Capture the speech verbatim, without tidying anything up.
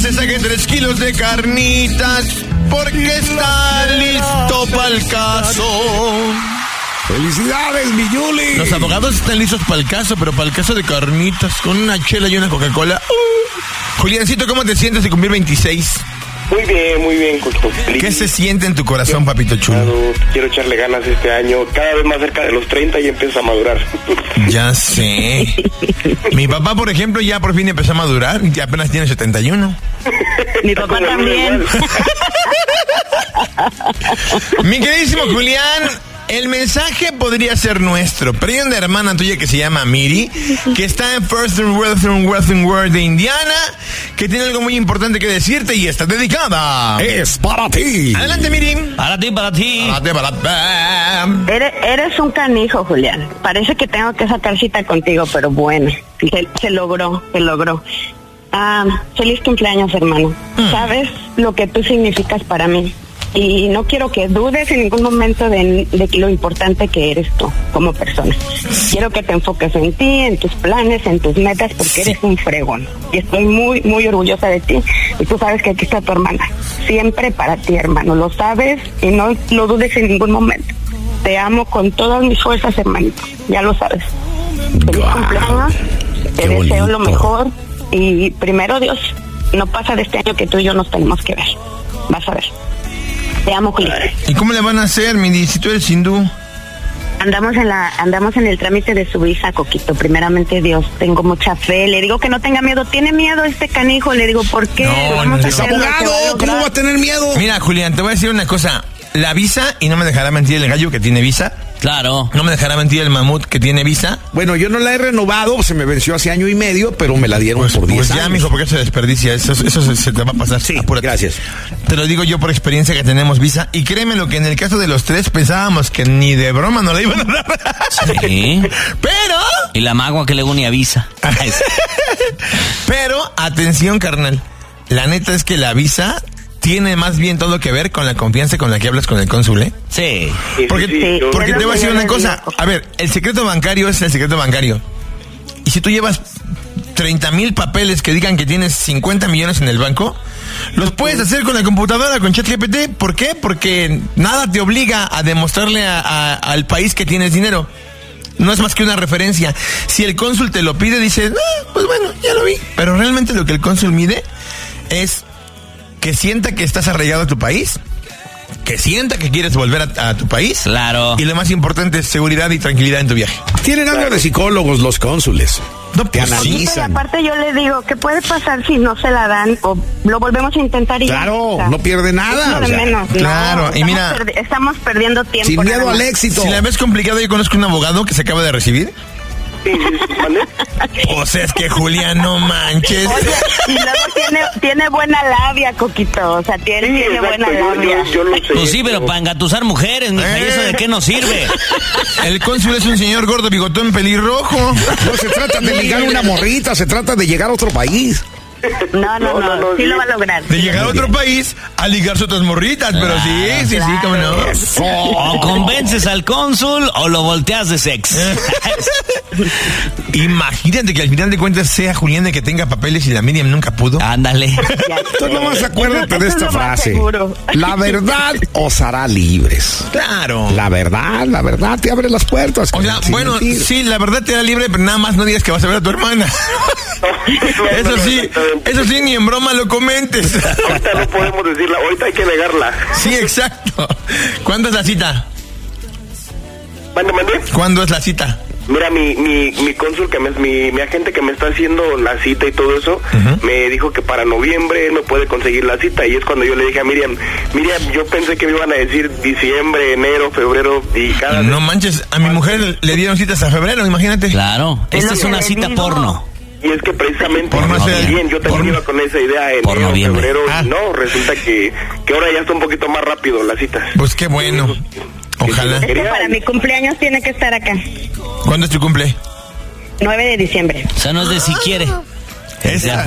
se saque tres kilos de carnitas porque está listo para el caso. ¡Felicidades, mi Yuli! Los abogados están listos para el caso, pero para el caso de carnitas, con una chela y una Coca-Cola. Uh. Juliancito, ¿cómo te sientes de cumplir veintiséis? Muy bien, muy bien, Coquito. ¿Qué se siente en tu corazón, papito chulo? Quiero echarle ganas este año, cada vez más cerca de los treinta y empiezo a madurar. Ya sé. Mi papá, por ejemplo, ya por fin empezó a madurar, y apenas tiene setenta y uno. Mi papá también. Mi queridísimo Julián, el mensaje podría ser nuestro, pero hay una hermana tuya que se llama Miri, que está en First and Western Western World de Indiana, que tiene algo muy importante que decirte y está dedicada. Es para ti. Adelante, Miri. Para ti, para ti. Para ti, para ti. Eres, eres un canijo, Julián. Parece que tengo que sacar cita contigo, pero bueno, se, se logró, se logró. Ah, feliz cumpleaños, hermano. Mm. Sabes lo que tú significas para mí. Y no quiero que dudes en ningún momento de, de lo importante que eres tú como persona. Quiero que te enfoques en ti, en tus planes, en tus metas, porque eres un fregón. Y estoy muy, muy orgullosa de ti. Y tú sabes que aquí está tu hermana. Siempre para ti, hermano. Lo sabes y no lo dudes en ningún momento. Te amo con todas mis fuerzas, hermanito. Ya lo sabes. Feliz wow. cumpleaños. Te deseo bonito. Lo mejor. Y primero, Dios, no pasa de este año que tú y yo nos tenemos que ver. Vas a ver. Te amo, Julián. ¿Y cómo le van a hacer, Miri, si tú eres hindú? Andamos en la, andamos en el trámite de su visa, Coquito. Primeramente, Dios, tengo mucha fe. Le digo que no tenga miedo. ¿Tiene miedo este canijo? Le digo, ¿por qué? No, no, es abogado. ¿Cómo va a tener miedo? Mira, Julián, te voy a decir una cosa. La visa, y no me dejará mentir el gallo que tiene visa. Claro. No me dejará mentir el mamut que tiene visa. Bueno, yo no la he renovado, se me venció hace año y medio, pero me la dieron pues, por diez pues ya, años. mijo, porque se desperdicia. Eso, eso se, se te va a pasar. Sí, apúrate. Gracias. Te lo digo yo por experiencia que tenemos visa. Y créeme lo que en el caso de los tres pensábamos que ni de broma nos la iban a dar. Sí. Pero... Y la magua que luego ni avisa. Pero, atención, carnal. La neta es que la visa... tiene más bien todo que ver con la confianza con la que hablas con el cónsul, ¿eh? Sí. Porque, sí, porque sí. te voy a decir una cosa. A ver, el secreto bancario es el secreto bancario. Y si tú llevas treinta mil papeles que digan que tienes cincuenta millones en el banco, los puedes hacer con la computadora, con ChatGPT. ¿Por qué? Porque nada te obliga a demostrarle a, a, al país que tienes dinero. No es más que una referencia. Si el cónsul te lo pide, dices, ah, pues bueno, ya lo vi. Pero realmente lo que el cónsul mide es... que sienta que estás arraigado a tu país, que sienta que quieres volver a, a tu país. Claro. Y lo más importante es seguridad y tranquilidad en tu viaje. Tienen algo de psicólogos los cónsules. No, te pues analizan. Y aparte yo le digo, ¿qué puede pasar si no se la dan o lo volvemos a intentar y Claro, ya? O sea, no pierde nada. No, O sea, menos, claro, no, y mira, estamos, perdi- estamos perdiendo tiempo. sin miedo nada al más. éxito. Si la ves complicado, yo conozco un abogado que se acaba de recibir. Sí, sí, sí, ¿vale? O sea, es que Julián, no manches. Oye, y luego tiene, tiene buena labia, Coquito. O sea, tiene, Sí, tiene exacto, buena yo, labia. yo, yo lo sé. Pues sí, pero para engatusar mujeres, mija, ¿y eso de qué nos sirve? El cónsul es un señor gordo, bigotón, pelirrojo. No se trata de ligar una morrita, se trata de llegar a otro país. No, no, no, No, no, no, sí sí. lo va a lograr. De llegar a otro país a ligarse otras morritas, pero sí, sí, sí, claro. cómo no. O convences al cónsul o lo volteas de sex. Imagínate que al final de cuentas sea Julián de que tenga papeles y la Miriam nunca pudo. Ándale. Ya Tú sé. nomás acuérdate de Eso es esta lo más frase. seguro. La verdad os hará libres. Claro. La verdad, la verdad te abre las puertas. O sea, Sin bueno, mentir. sí, la verdad te da libre, pero nada más no digas que vas a ver a tu hermana. Eso sí, eso sí, ni en broma lo comentes. Ahorita no podemos decirla, ahorita hay que negarla. Sí, exacto. ¿Cuándo es la cita? Mande, mande. ¿Cuándo es la cita? Mira, mi, mi, mi cónsul, que me, mi, mi agente que me está haciendo la cita y todo eso, uh-huh. me dijo que para noviembre él me puede conseguir la cita. Y es cuando yo le dije a Miriam, Miriam, yo pensé que me iban a decir diciembre, enero, febrero y cada... No manches, a mi mujer le dieron citas a febrero, imagínate. Claro, esta es una cita porno. Y es que precisamente Por no ser- bien, yo también por- iba con esa idea en por enero, noviembre. febrero, Ah. y no, resulta que, que ahora ya está un poquito más rápido las citas. Pues qué bueno. Ojalá. Es que para mi cumpleaños tiene que estar acá. ¿Cuándo es tu cumple? nueve de diciembre. O sea, no es de si quiere. Esa.